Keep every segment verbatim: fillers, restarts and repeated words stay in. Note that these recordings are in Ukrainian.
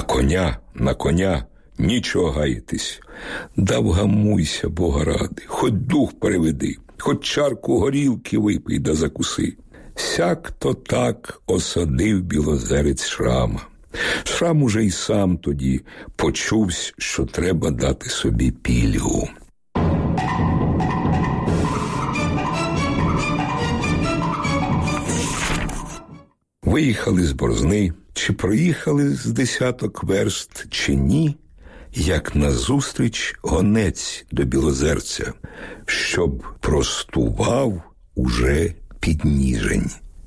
коня, на коня, нічого гаїтись. Да вгамуйся, Бога ради, хоч дух переведи, хоч чарку горілки випий да закуси. Сяк-то так осадив білозерець Шрама. Шрам уже й сам тоді почувсь, що треба дати собі пільгу. Виїхали з Борзни, чи проїхали з десяток верст, чи ні, як назустріч гонець до Білозерця, щоб простував уже Підніжень.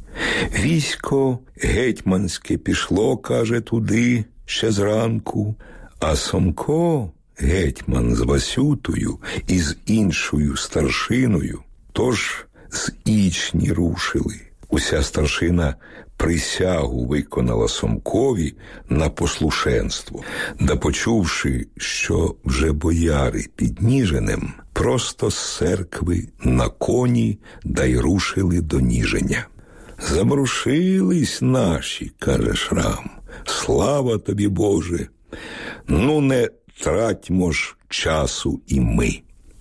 Військо гетьманське пішло, каже, туди ще зранку, а Сомко, гетьман з Васютою і з іншою старшиною, тож з Ічні рушили. Уся старшина присягу виконала Сомкові на послушенство, да почувши, що вже бояри під Ніжинем, просто з церкви на коні да й рушили до Ніжиня. «Забрушились наші», – каже Шрам, – «слава тобі, Боже! Ну не тратьмо ж часу і ми».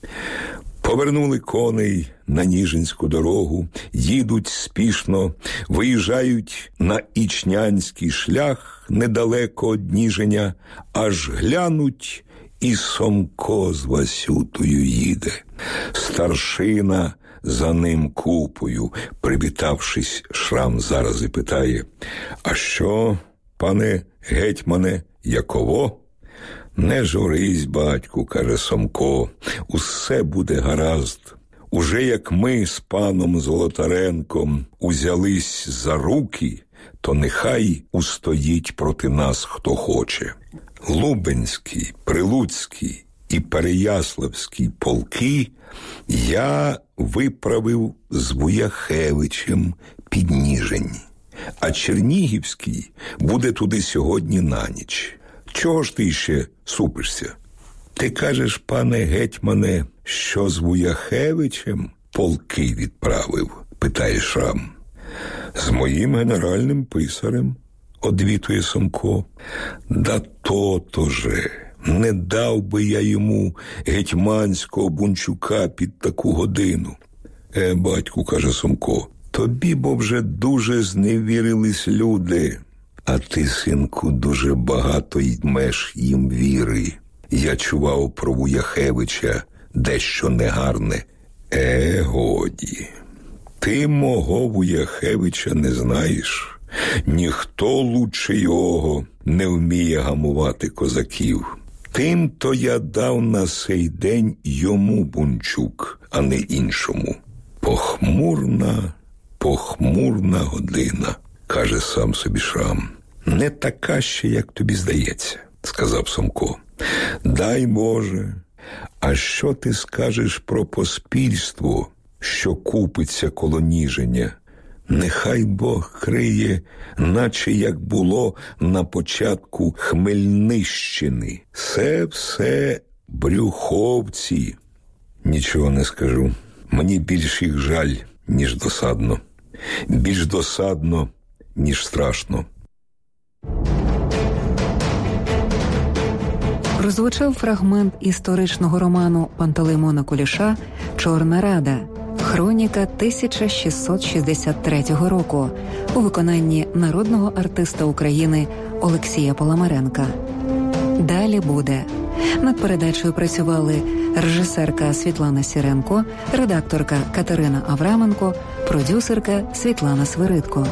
Повернули коней на Ніжинську дорогу, їдуть спішно, виїжджають на Ічнянський шлях недалеко від Ніжиня, аж глянуть, і Сомко з Васютою їде. Старшина за ним купою, привітавшись, Шрам зараз і питає: «А що, пане гетьмане, яково?» «Не журись, батьку», – каже Сомко, – «усе буде гаразд. Уже як ми з паном Золотаренком узялись за руки, то нехай устоїть проти нас хто хоче. Лубенський, Прилуцький і Переяславський полки я виправив з Вуяхевичем під Ніжень, а Чернігівський буде туди сьогодні на ніч. Чого ж ти ще супишся? Ти кажеш, пане гетьмане, що з Вуяхевичем полки відправив?» – питає Шрам. «З моїм генеральним писарем», – одвітує Сомко. «Да то-то же, не дав би я йому гетьманського бунчука під таку годину». «Е, батьку», – каже Сомко, – «тобі бо вже дуже зневірились люди, а ти, синку, дуже багато ймеш їм віри. Я чував про Вуяхевича дещо негарне». «Е, годі, ти мого Вуяхевича не знаєш. Ніхто лучше його не вміє гамувати козаків. Тим-то я дав на сей день йому бунчук, а не іншому. Похмурна, похмурна година», – каже сам собі Шрам. «Не така ще, як тобі здається», – сказав Сомко. «Дай Боже, а що ти скажеш про поспільство, що купиться коло Ніжиня? Нехай Бог криє, наче як було на початку Хмельнищини. Це все брюховці». «Нічого не скажу. Мені більш їх жаль, ніж досадно. Більш досадно, ніж страшно». Прозвучав фрагмент історичного роману Пантелеймона Куліша «Чорна Рада», хроніка тисяча шістсот шістдесят третього року у виконанні народного артиста України Олексія Паламаренка. Далі буде. Над передачею працювали режисерка Світлана Сіренко, редакторка Катерина Авраменко, продюсерка Світлана Свиридко.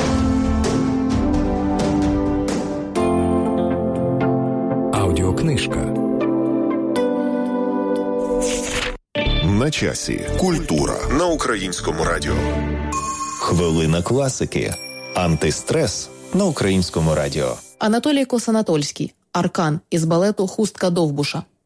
Аудіокнижка. На часі. Культура на Українському радіо. Хвилина класики. Антистрес на Українському радіо. Анатолій Косанатольський. Аркан із балету «Хустка Довбуша».